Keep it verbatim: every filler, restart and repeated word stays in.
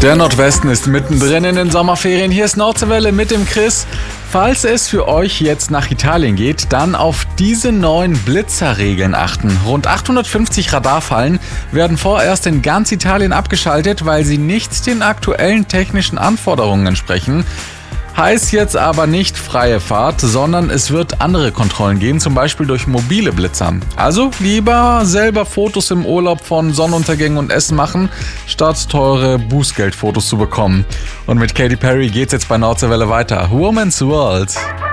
Der Nordwesten ist mittendrin in den Sommerferien. Hier ist Nordseewelle mit dem Chris. Falls es für euch jetzt nach Italien geht, dann auf diese neuen Blitzerregeln achten. Rund achthundertfünfzig Radarfallen werden vorerst in ganz Italien abgeschaltet, weil sie nicht den aktuellen technischen Anforderungen entsprechen. Heißt jetzt aber nicht freie Fahrt, sondern es wird andere Kontrollen geben, zum Beispiel durch mobile Blitzer. Also lieber selber Fotos im Urlaub von Sonnenuntergängen und Essen machen, statt teure Bußgeldfotos zu bekommen. Und mit Katy Perry geht's jetzt bei Nordseewelle weiter. Woman's World.